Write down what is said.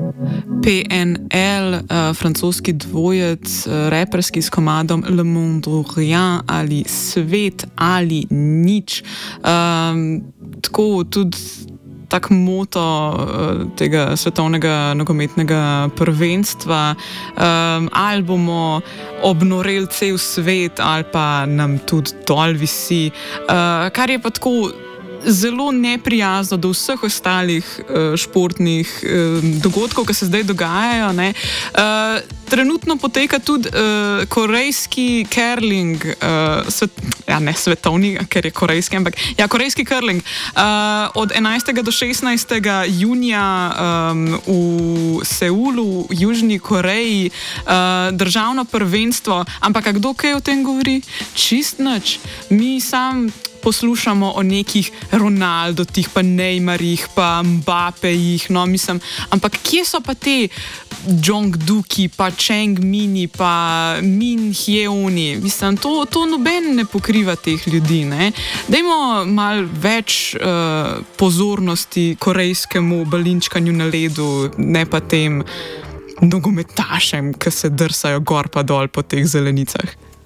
PNL, francoski dvojec, reperski s komadom Le Monde ou Rien ali Svet ali nič. Tako tudi tak moto tega svetovnega nogometnega prvenstva, ali bomo obnoreli cel svet ali pa nam tudi dol visi, kar je pa tako zelo neprijazno do vseh ostalih športnih dogodkov, ki se zdaj dogajajo, ne. Trenutno poteka tudi korejski curling, svetovni, ker je korejski, ampak korejski curling. Od 11. do 16. junija v Seulu, v Južni Koreji, državno prvenstvo. Ampak kdo kaj o tem govori? Čist nič. Mi sam poslušamo o nekih Ronaldotih, pa Neymarjih, pa Mbappejih, no, mislim, ampak kje so pa te Jongduki, pa Chengmini, pa Min Hyeoni? Mislim, to noben ne pokriva teh ljudi, ne. Dajmo malo več pozornosti korejskemu balinčkanju na ledu, ne pa tem nogometašem, ki se drsajo gor pa dol po teh zelenicah.